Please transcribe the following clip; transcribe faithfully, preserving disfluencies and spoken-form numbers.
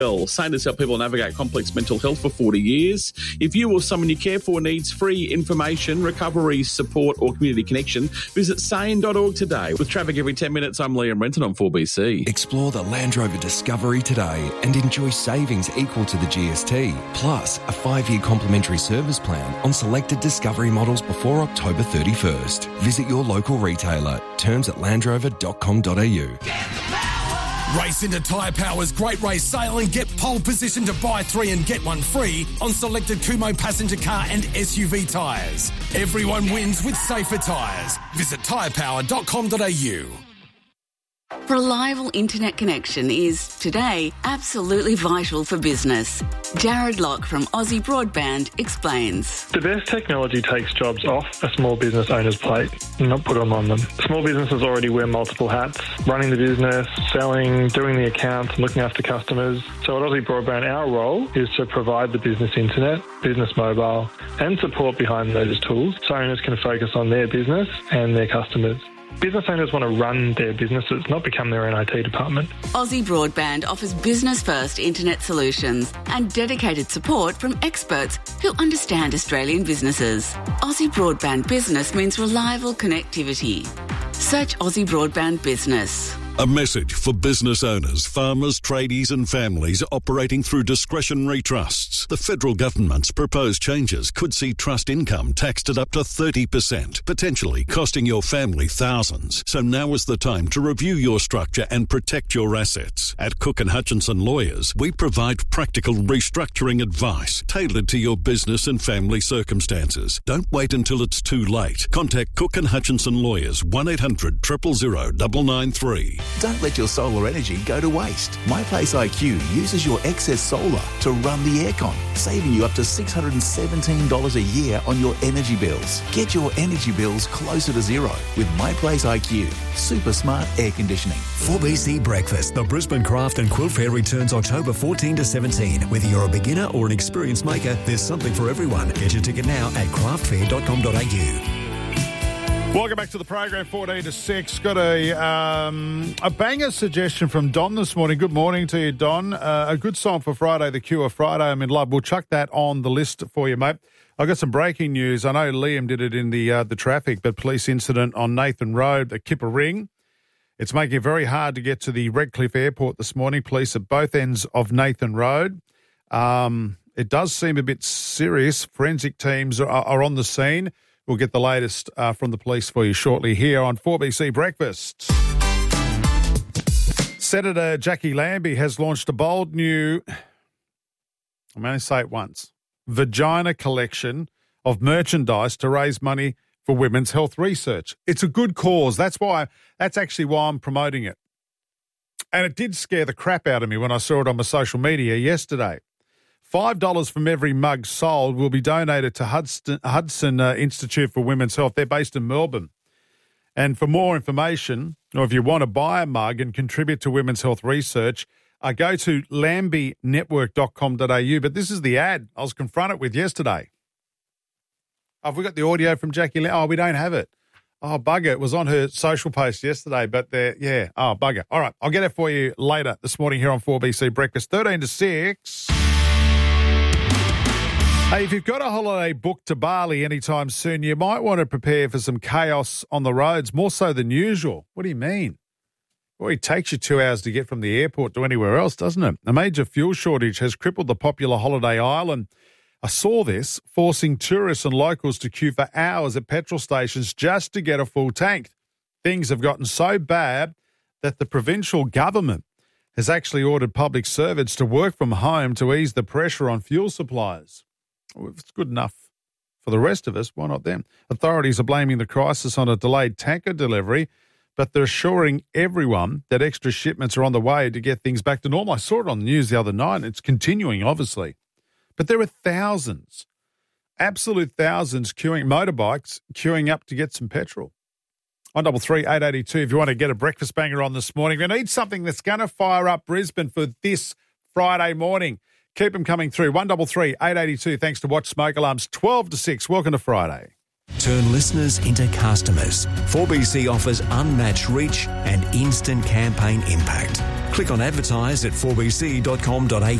Saint has helped people navigate complex mental health for forty years. If you or someone you care for needs free information, recovery, support or community connection, visit sane dot org today. With traffic every ten minutes, I'm Liam Renton on four B C. Explore the Land Rover Discovery today and enjoy savings equal to the G S T, plus a five-year complimentary service plan on selected Discovery models before October thirty-first. Visit your local retailer. Terms at land rover dot com dot a u. Race into Tyre Power's Great Race Sale and get pole position to buy three and get one free on selected Kumho passenger car and S U V tyres. Everyone wins with safer tyres. Visit tyre power dot com dot a u. Reliable internet connection is, today, absolutely vital for business. Jared Locke from Aussie Broadband explains. The best technology takes jobs off a small business owner's plate and not put them on them. Small businesses already wear multiple hats, running the business, selling, doing the accounts, looking after customers. So at Aussie Broadband, our role is to provide the business internet, business mobile and support behind those tools so owners can focus on their business and their customers. Business owners want to run their businesses, not become their own I T department. Aussie Broadband offers business-first internet solutions and dedicated support from experts who understand Australian businesses. Aussie Broadband Business means reliable connectivity. Search Aussie Broadband Business. A message for business owners, farmers, tradies and families operating through discretionary trusts. The federal government's proposed changes could see trust income taxed at up to thirty percent, potentially costing your family thousands. So now is the time to review your structure and protect your assets. At Cook and Hutchinson Lawyers, we provide practical restructuring advice tailored to your business and family circumstances. Don't wait until it's too late. Contact Cook and Hutchinson Lawyers, one eight hundred, zero zero zero, nine nine three. Don't let your solar energy go to waste. MyPlace I Q uses your excess solar to run the aircon, saving you up to six hundred seventeen dollars a year on your energy bills. Get your energy bills closer to zero with MyPlace I Q. Super smart air conditioning. four B C Breakfast. The Brisbane Craft and Quilt Fair returns October fourteenth to seventeenth. Whether you're a beginner or an experienced maker, there's something for everyone. Get your ticket now at craft fair dot com dot a u. Welcome back to the program, fourteen to six. Got a um, a banger suggestion from Don this morning. Good morning to you, Don. Uh, a good song for Friday, The Cure, Friday I'm in Love. We'll chuck that on the list for you, mate. I've got some breaking news. I know Liam did it in the uh, the traffic, but police incident on Nathan Road at Kipper Ring. It's making it very hard to get to the Redcliffe Airport this morning. Police at both ends of Nathan Road. Um, it does seem a bit serious. Forensic teams are, are on the scene. We'll get the latest uh, from the police for you shortly here on four B C Breakfast. Senator Jackie Lambie has launched a bold new, I'm going to say it once, vagina collection of merchandise to raise money for women's health research. It's a good cause. That's why. That's actually why I'm promoting it. And it did scare the crap out of me when I saw it on my social media yesterday. five dollars from every mug sold will be donated to Hudson, Hudson uh, Institute for Women's Health. They're based in Melbourne. And for more information, or if you want to buy a mug and contribute to women's health research, uh, go to lambie network dot com dot a u. But this is the ad I was confronted with yesterday. Have we got the audio from Jackie Lambie? Oh, we don't have it. Oh, bugger. It was on her social post yesterday, but they're, yeah. Oh, bugger. All right. I'll get it for you later this morning here on four B C Breakfast, thirteen to six. Hey, if you've got a holiday booked to Bali anytime soon, you might want to prepare for some chaos on the roads, more so than usual. What do you mean? Well, it takes you two hours to get from the airport to anywhere else, doesn't it? A major fuel shortage has crippled the popular holiday island. I saw this, forcing tourists and locals to queue for hours at petrol stations just to get a full tank. Things have gotten so bad that the provincial government has actually ordered public servants to work from home to ease the pressure on fuel suppliers. Well, if it's good enough for the rest of us, why not them? Authorities are blaming the crisis on a delayed tanker delivery, but they're assuring everyone that extra shipments are on the way to get things back to normal. I saw it on the news the other night, and it's continuing, obviously. But there are thousands, absolute thousands, queuing, motorbikes queuing up to get some petrol. one double three eight eight two if you want to get a breakfast banger on this morning. We need something that's going to fire up Brisbane for this Friday morning. Keep them coming through. one double three eight eight two. Thanks to Watch Smoke Alarms. twelve to six. Welcome to Friday. Turn listeners into customers. four B C offers unmatched reach and instant campaign impact. Click on advertise at four b c dot com dot a u.